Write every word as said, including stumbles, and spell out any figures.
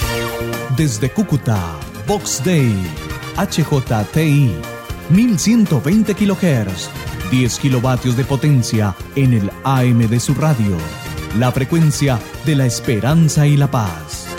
Desde Cúcuta, Vox Day, H J T I, mil ciento veinte kilohertz, diez kilovatios de potencia en el A M de su radio. La frecuencia de la esperanza y la paz.